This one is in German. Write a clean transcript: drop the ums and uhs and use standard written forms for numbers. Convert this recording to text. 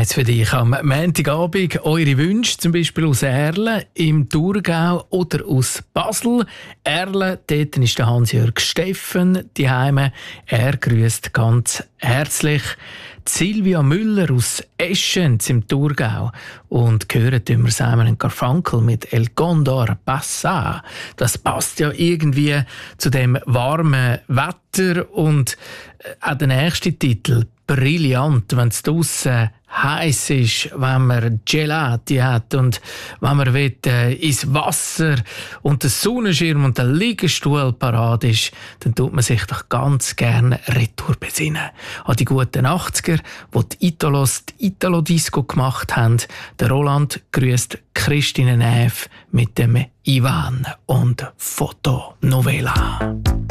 eins für dich. Am Montagabend eure Wünsche, zum Beispiel aus Erlen im Thurgau oder aus Basel. Erlen, dort ist der Hans-Jörg Steffen daheim. Er grüßt ganz herzlich. Silvia Müller aus Eschenz im Thurgau. Und hören wir Simon & Garfunkel mit El Condor Passa. Das passt ja irgendwie zu dem warmen Wetter. Und auch der nächste Titel, brillant, wenn es draussen heiß ist, wenn man Gelati hat und wenn man ins Wasser und der Sonnenschirm und der Liegestuhl parat ist, dann tut man sich doch ganz gerne retour besinnen. An die guten 80er, wo die Italos die Italo-Disco gemacht haben. Der Roland grüßt Christine Neff mit dem Ivan und Fotonovela.